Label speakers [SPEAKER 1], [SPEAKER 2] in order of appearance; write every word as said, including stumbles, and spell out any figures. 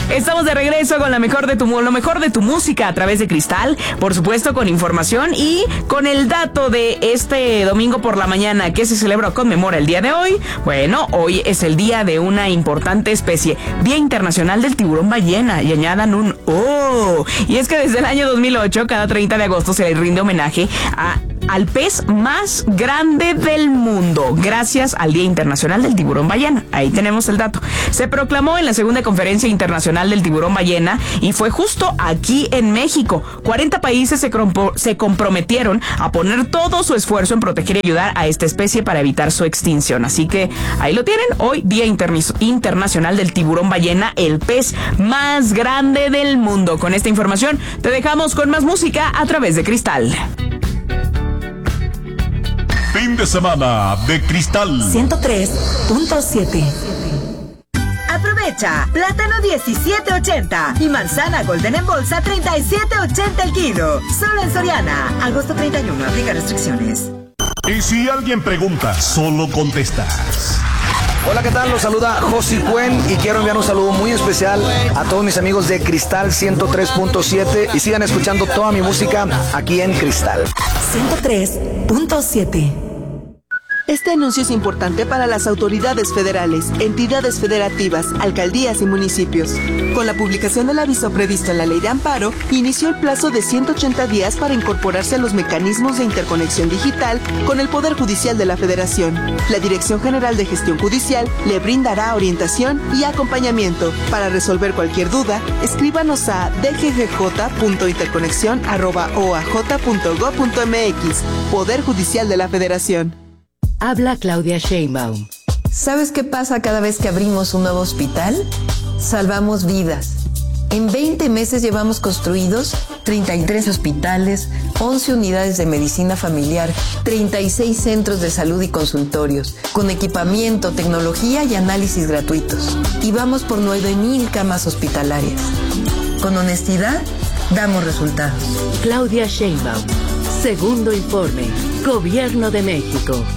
[SPEAKER 1] Estamos de regreso con la mejor de tu, lo mejor de tu música a través de Cristal, por supuesto con información y con el dato de este domingo por la mañana que se celebra o conmemora el día de hoy. Bueno, hoy es el día de una importante especie, Día Internacional del Tiburón Ballena, y añadan un ¡oh! Y es que desde el año dos mil ocho, cada treinta de agosto se le rinde homenaje a al pez más grande del mundo, gracias al Día Internacional del Tiburón Ballena. Ahí tenemos el dato. Se proclamó en la segunda Conferencia Internacional del Tiburón Ballena y fue justo aquí en México. cuarenta países se, compo- se comprometieron a poner todo su esfuerzo en proteger y ayudar a esta especie para evitar su extinción. Así que ahí lo tienen. Hoy, Día Interni- Internacional del Tiburón Ballena, el pez más grande del mundo. Con esta información te dejamos con más música a través de Cristal.
[SPEAKER 2] Fin de semana de Cristal
[SPEAKER 3] ciento tres punto siete.
[SPEAKER 4] Aprovecha, plátano diecisiete ochenta y manzana golden en bolsa treinta y siete ochenta el kilo. Solo en Soriana, agosto treinta y uno, aplica restricciones.
[SPEAKER 2] Y si alguien pregunta, solo contestas.
[SPEAKER 5] Hola, ¿qué tal? Los saluda Josi Cuen y quiero enviar un saludo muy especial a todos mis amigos de Cristal ciento tres punto siete y sigan escuchando toda mi música aquí en Cristal
[SPEAKER 3] ciento tres punto siete.
[SPEAKER 6] Este anuncio es importante para las autoridades federales, entidades federativas, alcaldías y municipios. Con la publicación del aviso previsto en la Ley de Amparo, inició el plazo de ciento ochenta días para incorporarse a los mecanismos de interconexión digital con el Poder Judicial de la Federación. La Dirección General de Gestión Judicial le brindará orientación y acompañamiento. Para resolver cualquier duda, escríbanos a d g g j punto interconexión arroba o a j punto gob punto m x. Poder Judicial de la Federación.
[SPEAKER 7] Habla Claudia Sheinbaum.
[SPEAKER 8] ¿Sabes qué pasa cada vez que abrimos un nuevo hospital? Salvamos vidas. En veinte meses llevamos construidos treinta y tres hospitales, once unidades de medicina familiar, treinta y seis centros de salud y consultorios, con equipamiento, tecnología y análisis gratuitos. Y vamos por nueve mil camas hospitalarias. Con honestidad, damos resultados.
[SPEAKER 7] Claudia Sheinbaum. Segundo informe. Gobierno de México.